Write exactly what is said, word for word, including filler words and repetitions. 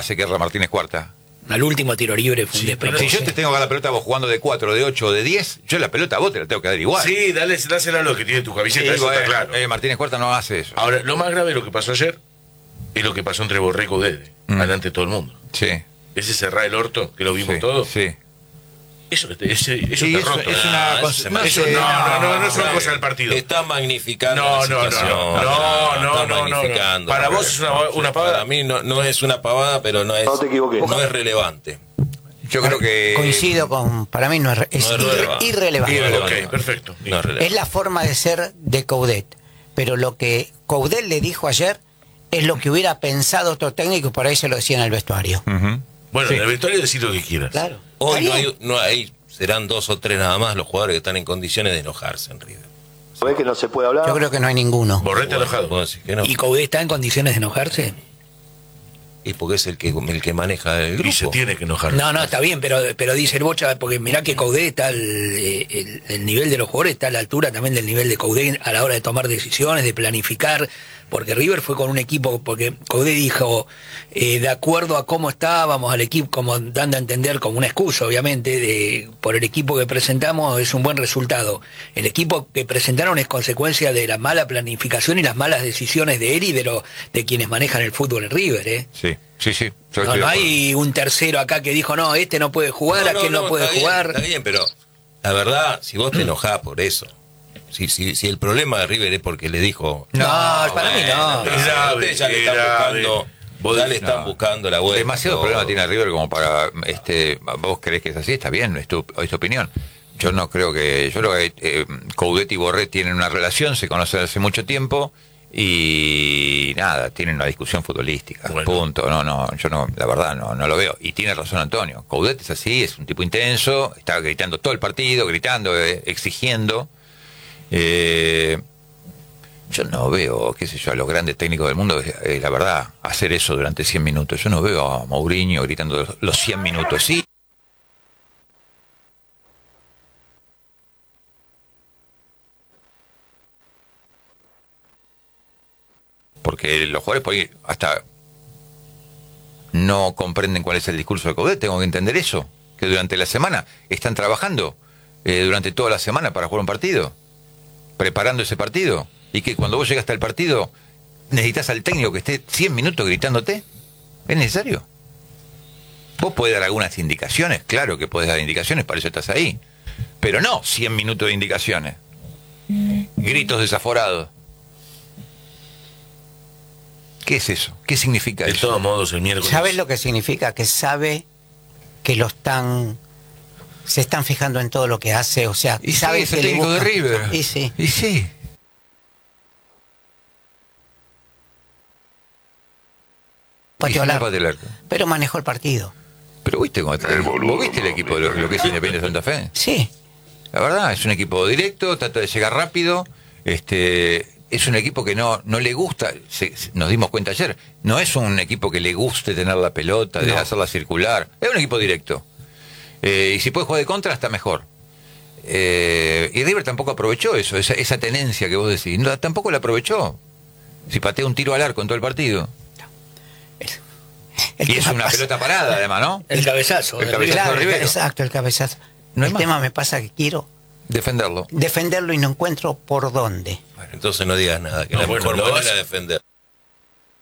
hace que erra Martínez Cuarta? Al último tiro libre fue un Si despropósito. yo te tengo que dar la pelota vos jugando de cuatro, de ocho o de diez, yo la pelota a vos te la tengo que dar igual. Sí, dale, dásela a los que tiene tu camiseta, Sí, eso eh, está claro. eh, Martínez Cuarta no hace eso. Ahora, lo más grave de lo que pasó ayer es lo que pasó entre Borré y Coudet, Mm. adelante de todo el mundo. Sí. Ese cerrar el orto, que lo vimos Sí, todos, sí. eso, ese, eso Sí, está eso- roto. es una Ah, cons- eso se no me- Eso sé, no, no, no, no es una no, cosa del partido. Está magnificando No, la no, no, situación. no, no, no, Está no, no, no. magnificando. Para vos es una, una pavada. Para mí no, no es una pavada, pero no es, No te equivoques. no es relevante. Yo creo que... Coincido con, para mí no es, re- es No es irre- relevante. irrelevante. Irrelevante. Ok, perfecto. No es relevante. Es la forma de ser de Coudet. Pero lo que Coudet le dijo ayer es lo que hubiera pensado otro técnico y por ahí se lo decía en el vestuario. Ujú. Bueno, Sí. en el vestuario decir lo que quieras. Claro. Hoy no Está hay, bien. no hay, serán dos o tres nada más los jugadores que están en condiciones de enojarse en River. ¿Ves que no se puede hablar? Yo creo que no hay ninguno. Borré está enojado. ¿Puedo decir que no? ¿Y Coudet está en condiciones de enojarse? Y porque es el que, el que maneja el grupo. Y se tiene que enojar. No, no, está bien, pero, pero dice el Bocha, porque mirá que Coudet está, al- eh, el, el nivel de los jugadores está a la altura también del nivel de Coudet a la hora de tomar decisiones, de planificar, porque River fue con un equipo, porque Coudet dijo, eh, de acuerdo a cómo estábamos al equipo, como dando a entender como una excusa, obviamente, de por el equipo que presentamos es un buen resultado. El equipo que presentaron es consecuencia de la mala planificación y las malas decisiones de él y de, lo, de quienes manejan el fútbol en River, ¿eh? Sí, sí, sí. Yo No, estoy no de hay un tercero acá que dijo, no, este no puede jugar, No, no, aquel no, no, puede está bien, jugar. está bien, pero la verdad, si vos te enojás por eso, si, si, si el problema de River es porque le dijo... No, para mí no. pero Es grave, ustedes ya le están es grave. buscando, Vos ya le decís, están no. buscando la vuelta. Demasiado todo. problema tiene River como para... este vos creés que es así, está bien, es tu, es tu opinión. Yo no creo que... Yo creo que eh, Coudet y Borré tienen una relación, se conocen hace mucho tiempo y nada, tienen una discusión futbolística. Bueno. Punto. No, no, yo no, la verdad no, no lo veo. Y tiene razón Antonio. Coudet es así, es un tipo intenso, está gritando todo el partido, gritando, eh, exigiendo. Eh, yo no veo, qué sé yo, a los grandes técnicos del mundo, eh, la verdad, hacer eso durante cien minutos. Yo no veo a Mourinho gritando los, los cien minutos. Sí. Porque los jugadores por ahí hasta no comprenden cuál es el discurso de Coudet. Tengo que entender eso, que durante la semana están trabajando eh, durante toda la semana para jugar un partido, preparando ese partido, y que cuando vos llegas al partido necesitas al técnico que esté cien minutos gritándote. ¿Es necesario? Vos podés dar algunas indicaciones, claro que podés dar indicaciones, para eso estás ahí, pero no cien minutos de indicaciones, gritos desaforados. ¿Qué es eso? ¿Qué significa De eso? todos modos, el miércoles. ¿Sabes lo que significa? Que sabe que lo están... Se están fijando en todo lo que hace, o sea, Y sí, sabe es que el le técnico de buscan- River. Y sí. Y sí. Pateó Y al sí, arco. pateó al arco. Pero manejó el partido. Pero viste cómo está. ¿Vos viste el equipo de lo, lo que es Independiente Santa Fe? Sí. La verdad, es un equipo directo, trata de llegar rápido. Este, es un equipo que no, no le gusta, se- se- nos dimos cuenta ayer, no es un equipo que le guste tener la pelota, de No. hacerla circular. Es un equipo directo. Eh, y si puede jugar de contra, está mejor. Eh, y River tampoco aprovechó eso, esa, esa tenencia que vos decís. No, tampoco la aprovechó. Si patea un tiro al arco en todo el partido. El Y es tema una pasa- pelota parada, además, ¿no? El cabezazo. El de cabezazo. River. Claro, de Rivero. exacto, el cabezazo. No hay el más. tema me pasa que quiero Defenderlo. defenderlo y no encuentro por dónde. Entonces no digas nada, que No, la bueno, mejor lo manera vas- de defender.